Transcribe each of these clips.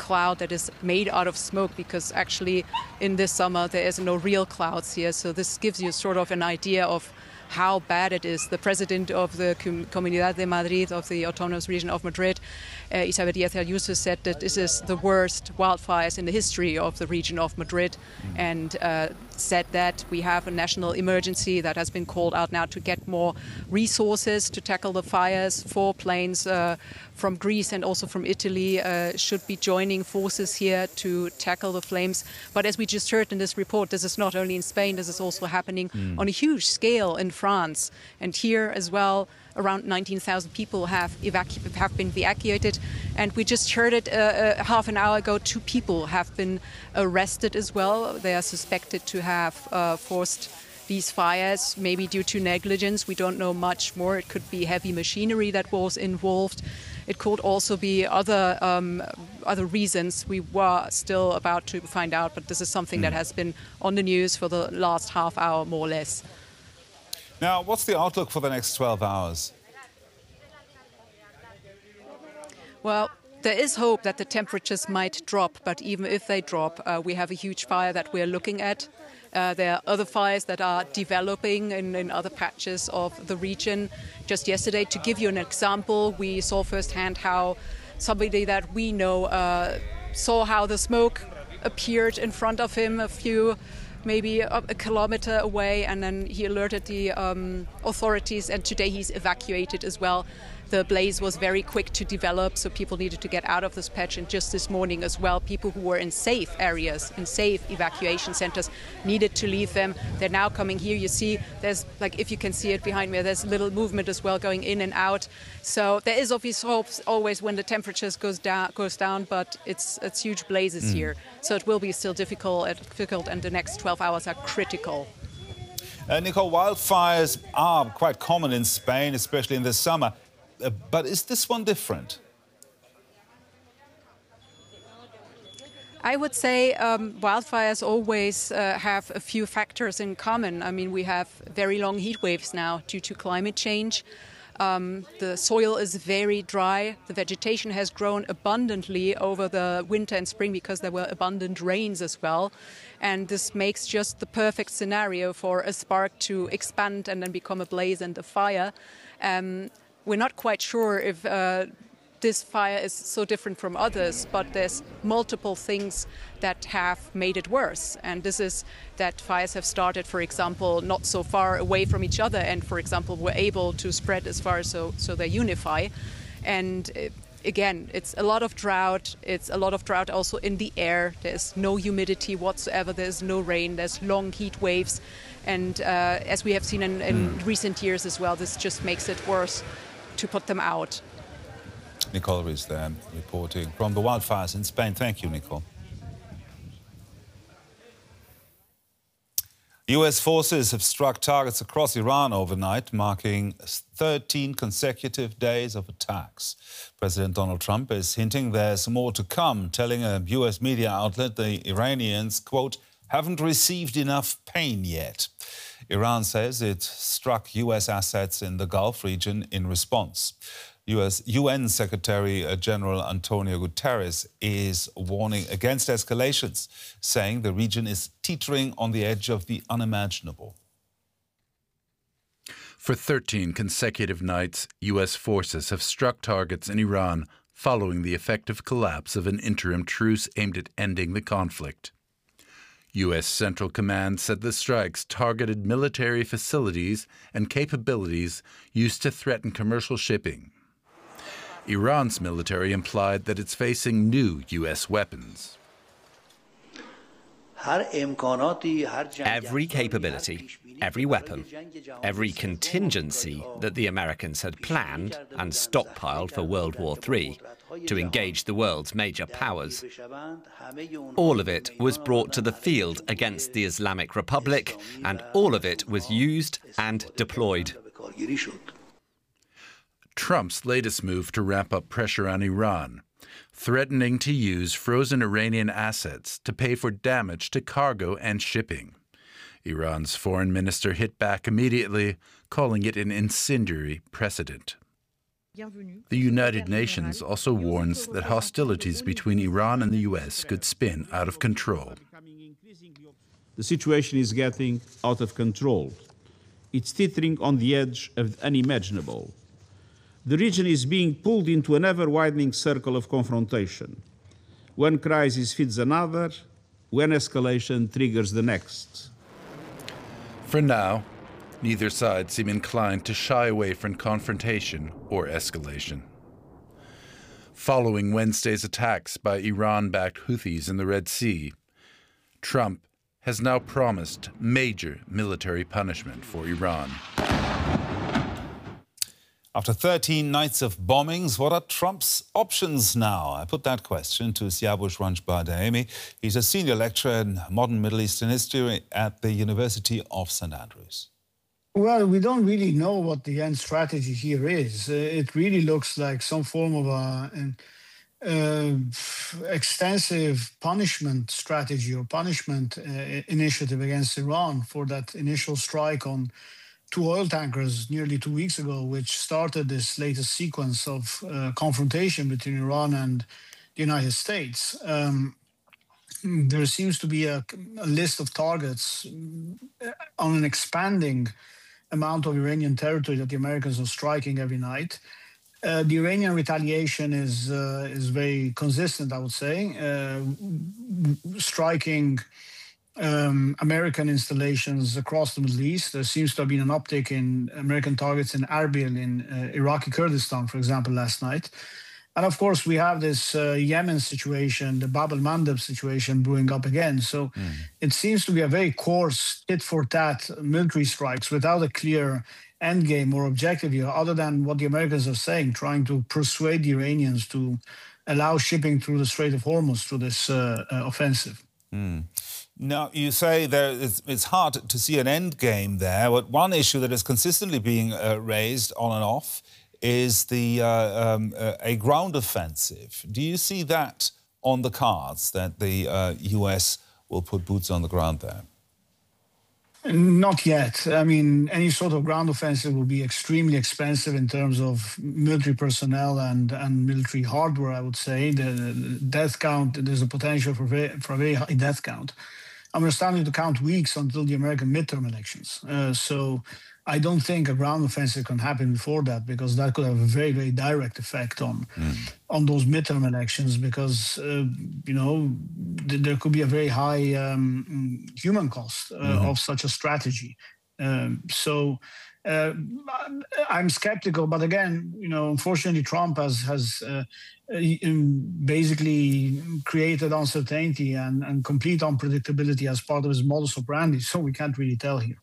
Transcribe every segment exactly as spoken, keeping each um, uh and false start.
cloud that is made out of smoke, because actually in this summer there is no real clouds here. So this gives you sort of an idea of how bad it is. The president of the Comunidad de Madrid, of the Autonomous Region of Madrid, uh, Isabel Díaz Ayuso, said that this is the worst wildfires in the history of the region of Madrid, mm. and uh, said that we have a national emergency that has been called out now to get more resources to tackle the fires. Four planes uh, from Greece and also from Italy uh, should be joining forces here to tackle the flames. But as we just heard in this report, this is not only in Spain, this is also happening mm. on a huge scale in France. And here as well, around nineteen thousand people have, evacu have been evacuated. And we just heard it uh, uh, half an hour ago, two people have been arrested as well. They are suspected to have uh, forced these fires, maybe due to negligence. We don't know much more. It could be heavy machinery that was involved. It could also be other um, other reasons we were still about to find out, but this is something mm. that has been on the news for the last half hour, more or less. Now, what's the outlook for the next twelve hours? Well, there is hope that the temperatures might drop, but even if they drop, uh, we have a huge fire that we're looking at. Uh, there are other fires that are developing in, in other patches of the region. Just yesterday, to give you an example, we saw firsthand how somebody that we know uh, saw how the smoke appeared in front of him a few, maybe a, a kilometer away, and then he alerted the um, authorities, and today he's evacuated as well. The blaze was very quick to develop, so people needed to get out of this patch. And just this morning as well, people who were in safe areas, in safe evacuation centers, needed to leave them. They're now coming here. You see, there's, like, if you can see it behind me, there's little movement as well going in and out. So there is obvious hope always when the temperatures goes down, goes down, but it's it's huge blazes mm. here. So it will be still difficult, difficult, and the next twelve hours are critical. Uh, Nicole, wildfires are quite common in Spain, especially in the summer. Uh, but is this one different? I would say um, wildfires always uh, have a few factors in common. I mean, we have very long heat waves now due to climate change. Um, the soil is very dry. The vegetation has grown abundantly over the winter and spring because there were abundant rains as well. And this makes just the perfect scenario for a spark to expand and then become a blaze and a fire. Um, We're not quite sure if uh, this fire is so different from others, but there's multiple things that have made it worse. And this is that fires have started, for example, not so far away from each other, and, for example, were able to spread as far so, so they unify. And uh, again, it's a lot of drought. It's a lot of drought also in the air. There's no humidity whatsoever. There's no rain. There's long heat waves. And uh, as we have seen in, in mm. recent years as well, this just makes it worse to put them out. Nicole Rees there, reporting from the wildfires in Spain. Thank you, Nicole. U S forces have struck targets across Iran overnight, marking thirteen consecutive days of attacks. President Donald Trump is hinting there's more to come, telling a U S media outlet the Iranians, quote, haven't received enough pain yet. Iran says it struck U S assets in the Gulf region in response. U S U N Secretary General Antonio Guterres is warning against escalations, saying the region is teetering on the edge of the unimaginable. For thirteen consecutive nights, U S forces have struck targets in Iran following the effective collapse of an interim truce aimed at ending the conflict. U S Central Command said the strikes targeted military facilities and capabilities used to threaten commercial shipping. Iran's military implied that it's facing new U S weapons. Every capability, every weapon, every contingency that the Americans had planned and stockpiled for World War Three to engage the world's major powers. All of it was brought to the field against the Islamic Republic, and all of it was used and deployed. Trump's latest move to ramp up pressure on Iran, threatening to use frozen Iranian assets to pay for damage to cargo and shipping. Iran's foreign minister hit back immediately, calling it an incendiary precedent. The United Nations also warns that hostilities between Iran and the U S could spin out of control. The situation is getting out of control. It's teetering on the edge of the unimaginable. The region is being pulled into an ever-widening circle of confrontation. One crisis feeds another, one escalation triggers the next. For now, neither side seem inclined to shy away from confrontation or escalation. Following Wednesday's attacks by Iran-backed Houthis in the Red Sea, Trump has now promised major military punishment for Iran. After thirteen nights of bombings, what are Trump's options now? I put that question to Siavush Ranchbardehemi. He's a senior lecturer in modern Middle Eastern history at the University of Saint Andrews. Well, we don't really know what the end strategy here is. Uh, it really looks like some form of a, an uh, extensive punishment strategy or punishment uh, initiative against Iran for that initial strike on two oil tankers nearly two weeks ago, which started this latest sequence of uh, confrontation between Iran and the United States. Um, there seems to be a, a list of targets on an expanding amount of Iranian territory that the Americans are striking every night. Uh, the Iranian retaliation is uh, is very consistent, I would say, uh, striking Um, American installations across the Middle East. There seems to have been an uptick in American targets in Erbil in uh, Iraqi Kurdistan, for example, last night. And of course, we have this uh, Yemen situation, the Bab el-Mandeb situation brewing up again. So mm. it seems to be a very coarse tit-for-tat military strikes without a clear end game or objective here, other than what the Americans are saying, trying to persuade the Iranians to allow shipping through the Strait of Hormuz through this uh, uh, offensive. Mm. Now, you say there it's, it's hard to see an end game there, but one issue that is consistently being uh, raised on and off is the uh, um, uh, a ground offensive. Do you see that on the cards, that the uh, U S will put boots on the ground there? Not yet. I mean, any sort of ground offensive will be extremely expensive in terms of military personnel and, and military hardware, I would say. The, the death count, there's a potential for, very, for a very high death count. And we're starting to count weeks until the American midterm elections. Uh, so I don't think a ground offensive can happen before that, because that could have a very, very direct effect on mm. on those midterm elections, because, uh, you know, th there could be a very high um, human cost uh, mm-hmm. of such a strategy. Um, so uh, I'm skeptical. But again, you know, unfortunately, Trump has, has uh, basically created uncertainty and, and complete unpredictability as part of his modus operandi. So we can't really tell here.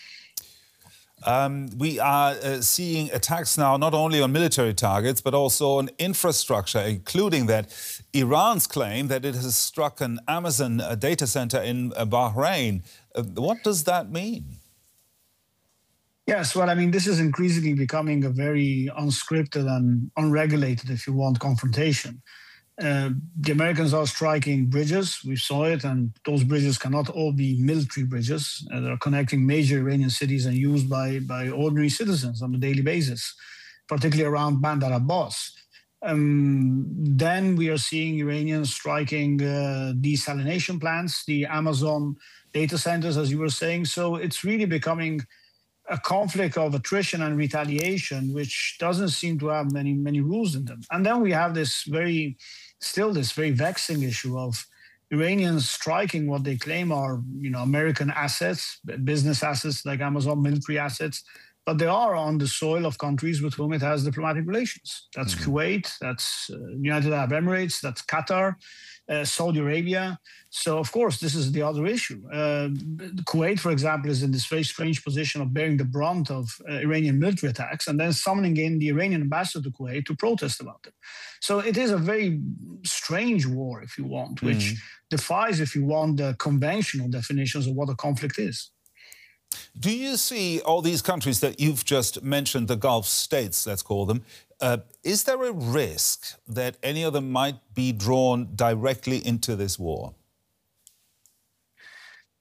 Um, we are uh, seeing attacks now not only on military targets, but also on infrastructure, including that Iran's claim that it has struck an Amazon uh, data center in uh, Bahrain. Uh, what does that mean? Yes, well, I mean, this is increasingly becoming a very unscripted and unregulated, if you want, confrontation. Uh, the Americans are striking bridges. We saw it, and those bridges cannot all be military bridges. Uh, they're connecting major Iranian cities and used by, by ordinary citizens on a daily basis, particularly around Bandar Abbas. Um, then we are seeing Iranians striking uh, desalination plants, the Amazon data centers, as you were saying. So it's really becoming a conflict of attrition and retaliation, which doesn't seem to have many, many rules in them. And then we have this very, still this very vexing issue of Iranians striking what they claim are, you know, American assets, business assets like Amazon, military assets, but they are on the soil of countries with whom it has diplomatic relations. That's mm-hmm. Kuwait, that's uh, United Arab Emirates, that's Qatar, uh, Saudi Arabia. So, of course, this is the other issue. Uh, Kuwait, for example, is in this very strange position of bearing the brunt of uh, Iranian military attacks and then summoning in the Iranian ambassador to Kuwait to protest about it. So it is a very strange war, if you want, which mm. defies, if you want, the conventional definitions of what a conflict is. Do you see all these countries that you've just mentioned, the Gulf states, let's call them, uh, is there a risk that any of them might be drawn directly into this war?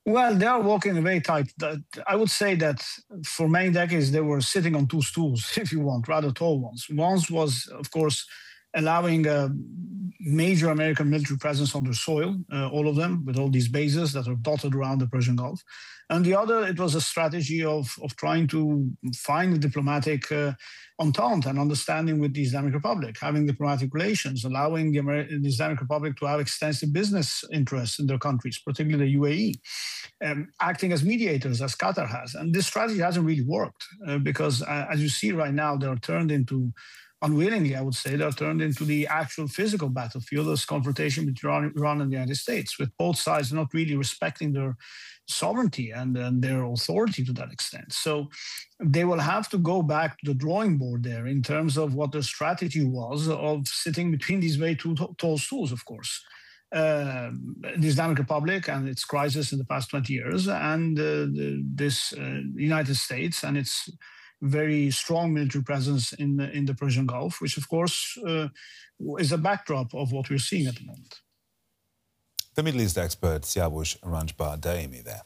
Well, they are walking a very tight. I would say that for many decades, they were sitting on two stools, if you want, rather tall ones. One was, of course, allowing a major American military presence on their soil, uh, all of them, with all these bases that are dotted around the Persian Gulf. And the other, it was a strategy of, of trying to find a diplomatic uh, entente and understanding with the Islamic Republic, having diplomatic relations, allowing the, Amer the Islamic Republic to have extensive business interests in their countries, particularly the U A E, um, acting as mediators, as Qatar has. And this strategy hasn't really worked uh, because, uh, as you see right now, they are turned into, unwillingly, I would say, they're turned into the actual physical battlefield, this confrontation between Iran and the United States, with both sides not really respecting their sovereignty and, and their authority to that extent. So they will have to go back to the drawing board there in terms of what their strategy was of sitting between these very two tall stools, of course. Uh, the Islamic Republic and its crisis in the past twenty years, and uh, the, this uh, United States and its very strong military presence in the, in the Persian Gulf, which, of course, uh, is a backdrop of what we're seeing at the moment. The Middle East expert Siavush Ranjbar Daimi there.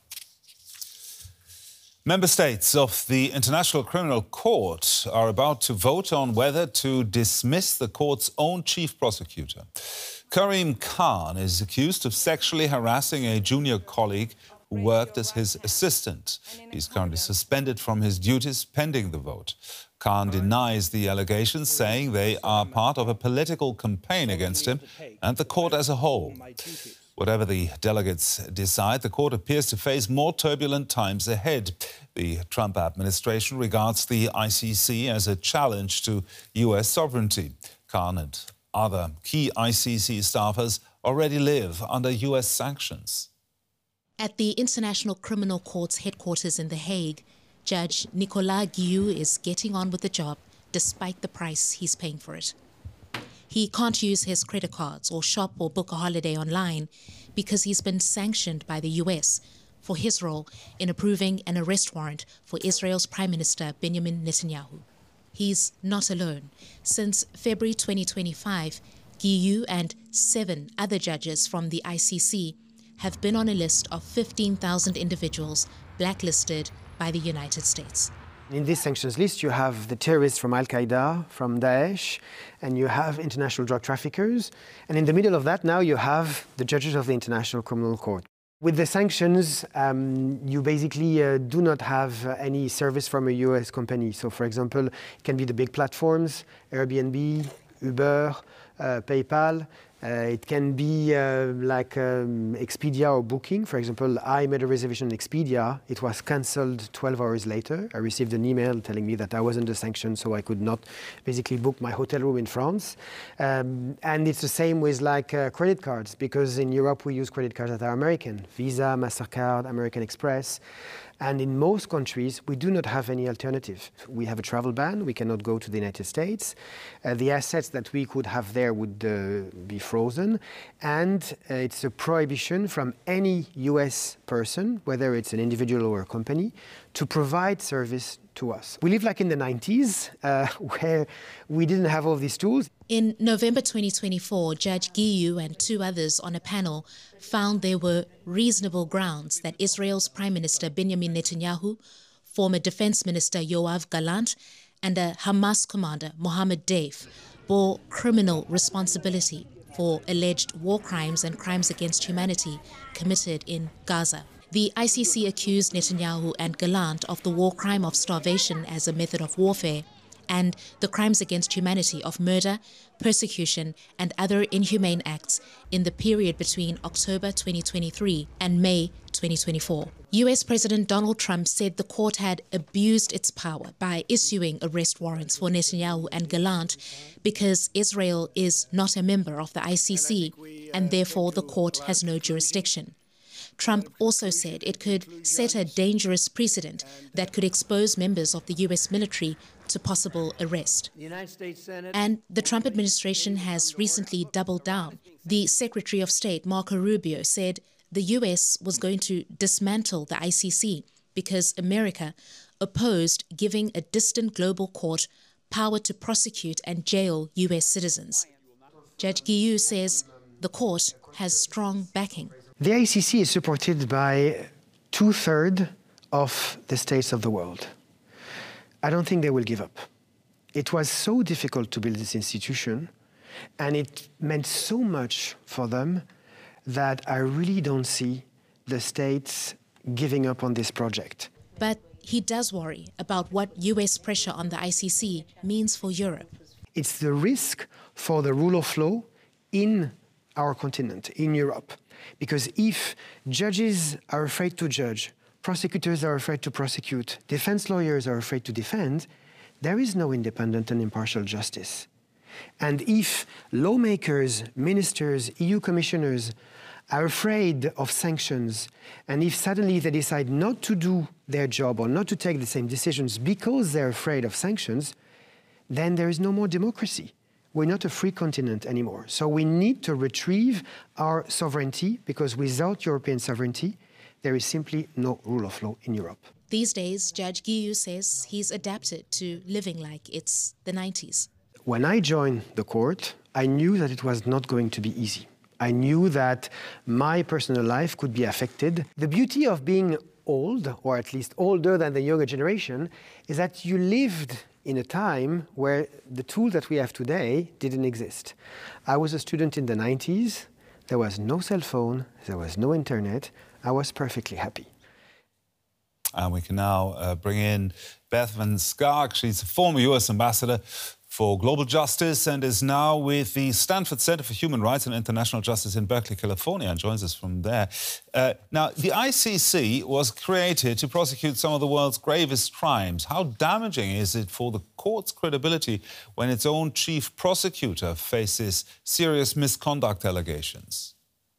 Member states of the International Criminal Court are about to vote on whether to dismiss the court's own chief prosecutor. Karim Khan is accused of sexually harassing a junior colleague who worked as his assistant. He's currently suspended from his duties pending the vote. Khan denies the allegations, saying they are part of a political campaign against him and the court as a whole. Whatever the delegates decide, the court appears to face more turbulent times ahead. The Trump administration regards the I C C as a challenge to U S sovereignty. Khan and other key I C C staffers already live under U S sanctions. At the International Criminal Court's headquarters in The Hague, Judge Nicolas Guillou is getting on with the job despite the price he's paying for it. He can't use his credit cards or shop or book a holiday online because he's been sanctioned by the U S for his role in approving an arrest warrant for Israel's Prime Minister Benjamin Netanyahu. He's not alone. Since February twenty twenty-five, Guillou and seven other judges from the I C C have been on a list of fifteen thousand individuals blacklisted by the United States. In this sanctions list, you have the terrorists from Al-Qaeda, from Daesh, and you have international drug traffickers. And in the middle of that, now you have the judges of the International Criminal Court. With the sanctions, um, you basically uh, do not have uh, any service from a U S company. So, for example, it can be the big platforms, Airbnb, Uber, uh, PayPal. Uh, it can be uh, like um, Expedia or Booking. For example, I made a reservation on Expedia. It was cancelled twelve hours later. I received an email telling me that I was under sanction, so I could not basically book my hotel room in France. Um, and it's the same with like uh, credit cards, because in Europe we use credit cards that are American. Visa, MasterCard, American Express. And in most countries, we do not have any alternative. We have a travel ban. We cannot go to the United States. Uh, the assets that we could have there would uh, be frozen. And uh, it's a prohibition from any U S person, whether it's an individual or a company, to provide service to us. We live like in the nineties, uh, where we didn't have all these tools. In November twenty twenty-four, Judge Guillou and two others on a panel found there were reasonable grounds that Israel's Prime Minister Benjamin Netanyahu, former Defense Minister Yoav Gallant, and a Hamas commander, Mohammed Deif, bore criminal responsibility for alleged war crimes and crimes against humanity committed in Gaza. The I C C accused Netanyahu and Gallant of the war crime of starvation as a method of warfare and the crimes against humanity of murder, persecution, and other inhumane acts in the period between October twenty twenty-three and May twenty twenty-four. U S President Donald Trump said the court had abused its power by issuing arrest warrants for Netanyahu and Gallant because Israel is not a member of the I C C and therefore the court has no jurisdiction. Trump also said it could set a dangerous precedent that could expose members of the U S military to possible arrest. And the Trump administration has recently doubled down. The Secretary of State, Marco Rubio, said the U S was going to dismantle the I C C because America opposed giving a distant global court power to prosecute and jail U S citizens. Judge Guillou says the court has strong backing. The I C C is supported by two-thirds of the states of the world. I don't think they will give up. It was so difficult to build this institution, and it meant so much for them that I really don't see the states giving up on this project. But he does worry about what U S pressure on the I C C means for Europe. It's the risk for the rule of law in our continent, in Europe. Because if judges are afraid to judge, prosecutors are afraid to prosecute, defense lawyers are afraid to defend, there is no independent and impartial justice. And if lawmakers, ministers, E U commissioners are afraid of sanctions, and if suddenly they decide not to do their job or not to take the same decisions because they're afraid of sanctions, then there is no more democracy. We're not a free continent anymore. So we need to retrieve our sovereignty, because without European sovereignty, there is simply no rule of law in Europe. These days, Judge Guiyu says he's adapted to living like it's the nineties. When I joined the court, I knew that it was not going to be easy. I knew that my personal life could be affected. The beauty of being old, or at least older than the younger generation, is that you lived in a time where the tools that we have today didn't exist. I was a student in the nineties. There was no cell phone. There was no internet. I was perfectly happy. And we can now uh, bring in Beth Van Schaack. She's a former U S ambassador for global justice and is now with the Stanford Center for Human Rights and International Justice in Berkeley, California, and joins us from there. Uh, now, the I C C was created to prosecute some of the world's gravest crimes. How damaging is it for the court's credibility when its own chief prosecutor faces serious misconduct allegations?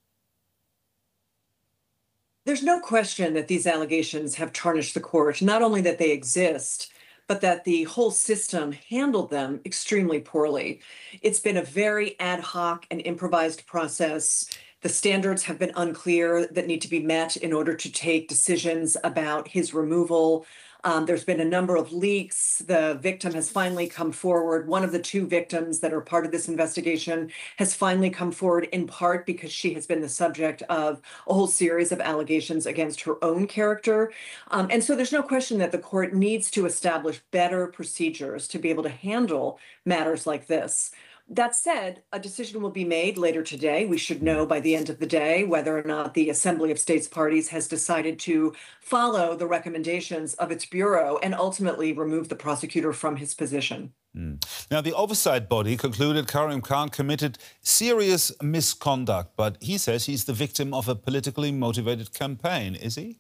There's no question that these allegations have tarnished the court, not only that they exist, but that the whole system handled them extremely poorly. It's been a very ad hoc and improvised process. The standards have been unclear that need to be met in order to take decisions about his removal. Um, there's been a number of leaks. The victim has finally come forward. One of the two victims that are part of this investigation has finally come forward, in part because she has been the subject of a whole series of allegations against her own character. Um, and so there's no question that the court needs to establish better procedures to be able to handle matters like this. That said, a decision will be made later today. We should know by the end of the day whether or not the Assembly of States Parties has decided to follow the recommendations of its bureau and ultimately remove the prosecutor from his position. Mm. Now, the oversight body concluded Karim Khan committed serious misconduct, but he says he's the victim of a politically motivated campaign. Is he?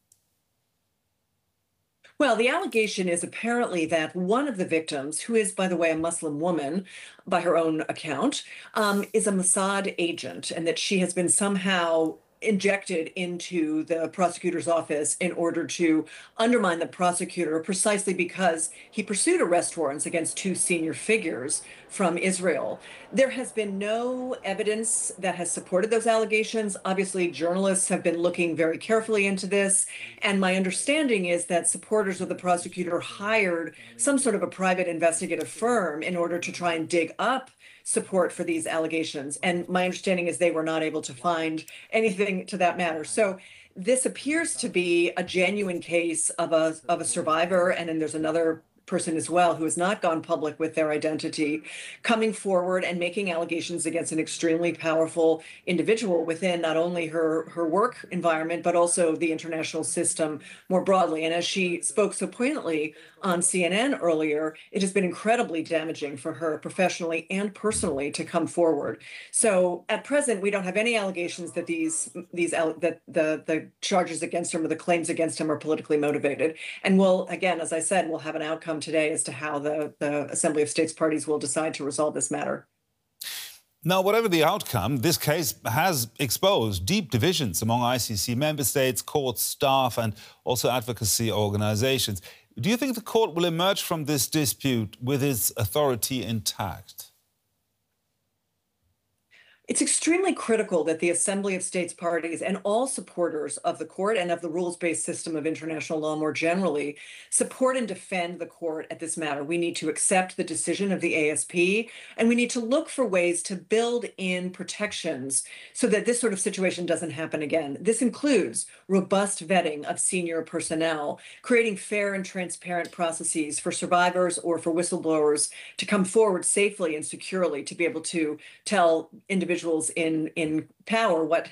Well, the allegation is apparently that one of the victims, who is, by the way, a Muslim woman by her own account, um, is a Mossad agent, and that she has been somehow injected into the prosecutor's office in order to undermine the prosecutor, precisely because he pursued arrest warrants against two senior figures from Israel. There has been no evidence that has supported those allegations. Obviously, journalists have been looking very carefully into this. And my understanding is that supporters of the prosecutor hired some sort of a private investigative firm in order to try and dig up support for these allegations. And my understanding is they were not able to find anything to that matter. So this appears to be a genuine case of a of a survivor. And then there's another person as well who has not gone public with their identity, coming forward and making allegations against an extremely powerful individual within not only her, her work environment, but also the international system more broadly. And as she spoke so poignantly on C N N earlier, it has been incredibly damaging for her professionally and personally to come forward. So at present, we don't have any allegations that these these that the the charges against him or the claims against him are politically motivated. And we'll, again, as I said, we'll have an outcome today as to how the, the Assembly of States Parties will decide to resolve this matter. Now, whatever the outcome, this case has exposed deep divisions among I C C member states, court staff, and also advocacy organizations. Do you think the court will emerge from this dispute with its authority intact? It's extremely critical that the Assembly of States parties and all supporters of the court and of the rules-based system of international law more generally support and defend the court at this matter. We need to accept the decision of the A S P, and we need to look for ways to build in protections so that this sort of situation doesn't happen again. This includes robust vetting of senior personnel, creating fair and transparent processes for survivors or for whistleblowers to come forward safely and securely to be able to tell individuals individuals in, in power what